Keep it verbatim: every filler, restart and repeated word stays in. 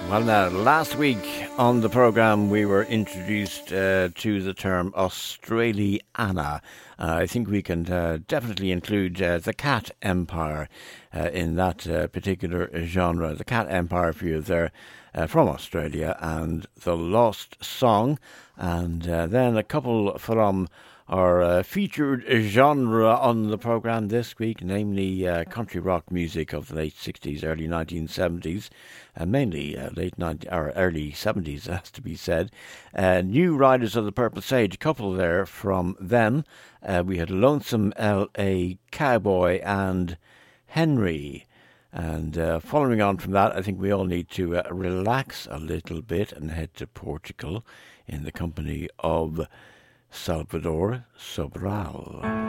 Well, now, last week on the programme we were introduced uh, to the term Australiana. Uh, I think we can uh, definitely include uh, the Cat Empire uh, in that uh, particular genre. The Cat Empire, for you there, uh, from Australia, and The Lost Song, and uh, then a couple from our uh, featured genre on the programme this week, namely uh, country rock music of the late sixties, early nineteen seventies, and mainly uh, late nineties or early seventies, has to be said. Uh, New Riders of the Purple Sage, a couple there from them. Uh, we had Lonesome L A Cowboy and Henry. And uh, following on from that, I think we all need to uh, relax a little bit and head to Portugal in the company of Salvador Sobral.